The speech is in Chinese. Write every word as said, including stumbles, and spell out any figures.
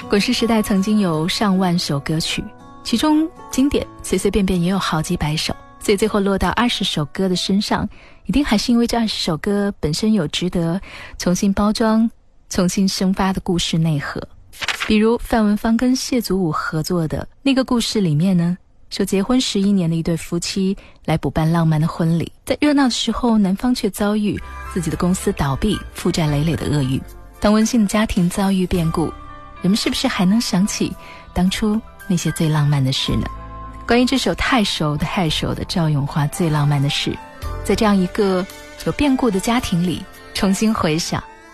滚石时代曾经有上万首歌曲，其中经典随随便便也有好几百首，所以最后落到二十首歌的身上，一定还是因为这二十首歌本身有值得重新包装、重新生发的故事内核。比如范文芳跟谢祖武合作的那个故事里面呢，说结婚十一年的一对夫妻来补办浪漫的婚礼，在热闹的时候，男方却遭遇自己的公司倒闭、负债累累的厄运。当温馨的家庭遭遇变故，人们是不是还能想起当初那些最浪漫的事呢？关于这首太熟的太熟的赵咏华最浪漫的事，在这样一个有变故的家庭里重新回想，